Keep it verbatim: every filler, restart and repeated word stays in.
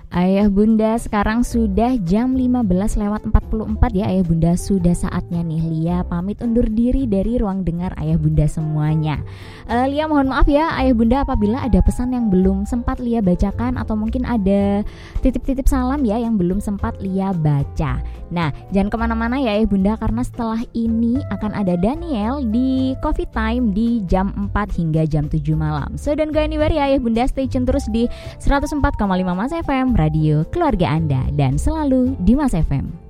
Ayah bunda, sekarang sudah jam lima belas lewat empat puluh empat ya ayah bunda. Sudah saatnya nih Lia pamit undur diri dari ruang dengar ayah bunda semuanya. uh, Lia mohon maaf ya ayah bunda apabila ada pesan yang belum sempat Lia bacakan, atau mungkin ada titip-titip salam ya yang belum sempat Lia baca. Nah jangan kemana-mana ya ayah bunda, karena setelah ini akan ada Daniel di Coffee Time di jam empat hingga jam tujuh malam. So don't go anywhere ya ayah bunda, stay tune terus di seratus empat koma lima Mas F M, radio keluarga Anda, dan selalu di Mas F M.